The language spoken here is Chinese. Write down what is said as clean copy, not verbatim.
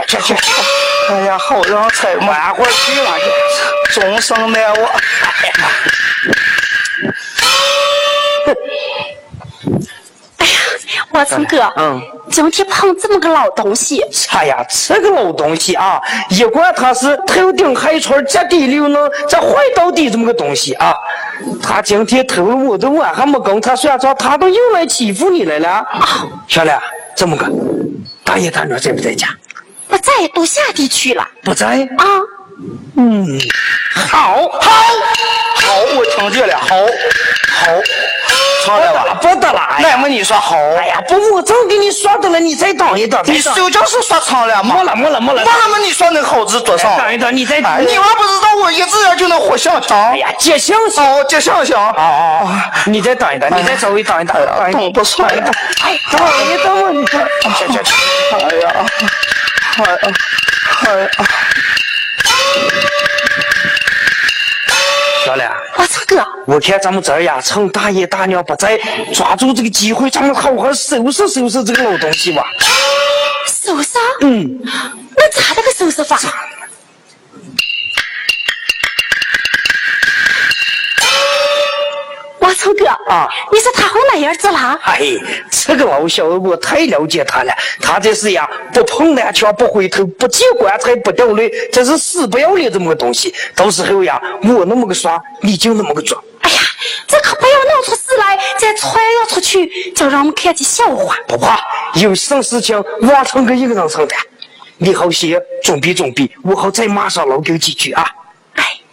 去！哎呀，好让才晚会儿去了，终生的我。 哎呀，我成哥，今天碰这么个老东西。 哎呀，这个老东西啊，一管他是头顶海船接地里能这坏到底这么个东西啊，他今天偷了我的碗还没跟他算账，他都又来欺负你来了啊！小亮，这么个，大爷大娘在不在家？ 不在，都下地去了。 不在啊？ 好，我听见了，好，唱了吧？不得了，那么你说好？哎呀，不，我正给你说的了，你再等一等。你就就是说唱了吗？没了。那么你说那好字多少？等一等，你再等。你还不知道我一直就能活想想。哎呀，接想想。哦，接想想。你再等一等，你再稍微等一等。等不上。等一等，你看。哎呀。小亮， 我成哥， 我看咱们这儿呀，趁大爷大娘不在，抓住这个机会，咱们好好收拾这个老东西吧。 收拾？那咋这个收拾法？我成哥啊，你说他会哪样子啦？哎，这个老小子我太了解他了，他这是呀，不碰南墙不回头，不见棺材不掉泪，这是死不要脸这么个东西。到时候呀，我那么个耍，你就那么个装。哎呀，这可不要闹出事来，再传扬出去，就让我们看见笑话。不怕，有什事情我成个一个人承担。你好些准备，我好再马上老狗几句啊。